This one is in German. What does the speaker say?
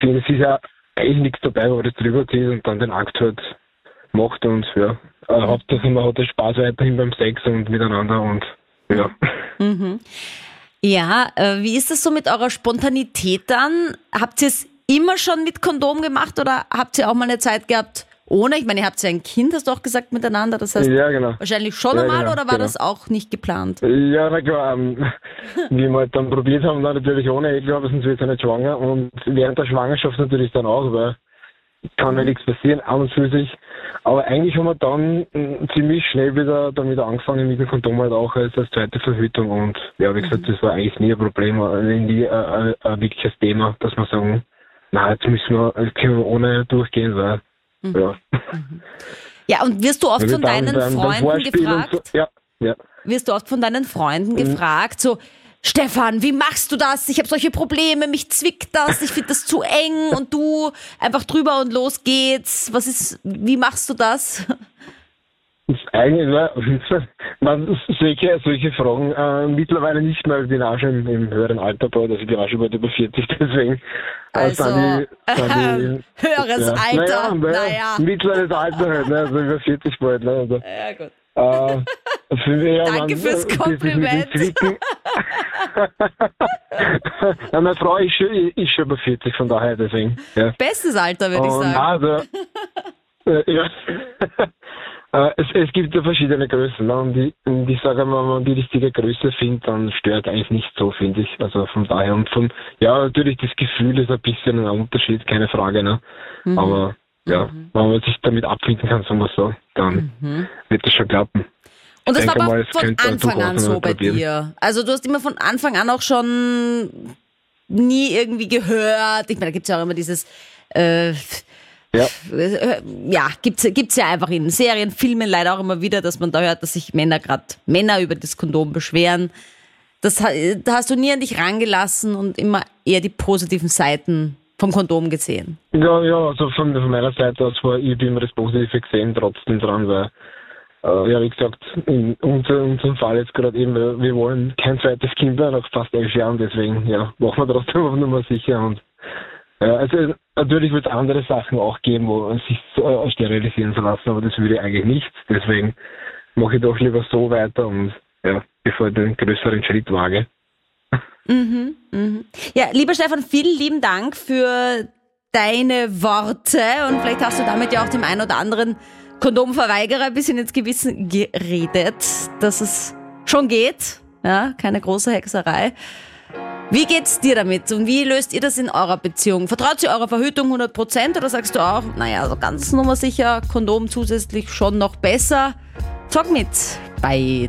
finde, es ist ja eigentlich nichts dabei, wo man das drüber zieht und dann den Akt halt macht und ja. Hauptsache man hat den Spaß weiterhin beim Sex und miteinander und ja. Mhm. Ja, wie ist das so mit eurer Spontanität dann? Habt ihr es immer schon mit Kondom gemacht oder habt ihr auch mal eine Zeit gehabt ohne? Ich meine, ihr habt ja ein Kind, hast du auch gesagt, miteinander. Das heißt, ja, genau. wahrscheinlich schon einmal oder war das auch nicht geplant? Ja, na klar. Wie wir halt dann probiert haben, dann natürlich ohne, ich glaube, sonst wird sie nicht schwanger. Und während der Schwangerschaft natürlich dann auch, weil kann ja nichts passieren, an und für sich. Aber eigentlich haben wir dann ziemlich schnell wieder damit angefangen mit dem Kondom halt auch als zweite Verhütung. Und ja, wie gesagt, das war eigentlich nie ein Problem, nie ein wirkliches Thema, dass wir sagen, na, jetzt können wir ohne durchgehen, weil ja. Ja, und wirst du oft von deinen Freunden gefragt? So, ja. Wirst du oft von deinen Freunden gefragt, so, Stefan, wie machst du das? Ich habe solche Probleme, mich zwickt das, ich finde das zu eng und du einfach drüber und los geht's. Wie machst du das? Das eigentlich, solche Fragen mittlerweile nicht mehr. Ich bin auch schon im höheren Alter, also ich bin auch schon bald über 40, deswegen. Höheres Alter, naja. Mittleres Alter halt, ne, also über 40 bald. Ne, also. Ja, gut. Danke fürs Kompliment. Meine Frau ist schon über 40, von daher deswegen. Ja. Bestes Alter, würde ich sagen. Also, ja. Es gibt ja verschiedene Größen, ne? Und ich sage mal, wenn man die richtige Größe findet, dann stört eigentlich nicht so, finde ich. Also von daher natürlich das Gefühl ist ein bisschen ein Unterschied, keine Frage, ne? Aber ja, wenn man sich damit abfinden kann, sagen wir so, dann wird das schon klappen. Und das war aber von Anfang an so bei dir? Also du hast immer von Anfang an auch schon nie irgendwie gehört, ich meine, da gibt es ja auch immer dieses gibt's ja einfach in Serien, Filmen leider auch immer wieder, dass man da hört, dass sich Männer über das Kondom beschweren. Da hast du nie an dich rangelassen und immer eher die positiven Seiten vom Kondom gesehen. Ja, also von meiner Seite aus war ich immer das Positive gesehen, trotzdem dran, weil wie gesagt, in unserem Fall jetzt gerade eben, wir wollen kein zweites Kind mehr nach fast 11 Jahren, deswegen machen wir trotzdem auf Nummer sicher und also natürlich wird es andere Sachen auch geben, wo sich sterilisieren zu lassen, aber das würde ich eigentlich nicht. Deswegen mache ich doch lieber so weiter und bevor ich den größeren Schritt wage. Ja, lieber Stefan, vielen lieben Dank für deine Worte und vielleicht hast du damit ja auch dem einen oder anderen Kondomverweigerer ein bisschen ins Gewissen geredet, dass es schon geht. Ja, keine große Hexerei. Wie geht's dir damit und wie löst ihr das in eurer Beziehung? Vertraut ihr eurer Verhütung 100% oder sagst du auch, naja, so ganz nummersicher, Kondom zusätzlich schon noch besser? Talk mit bei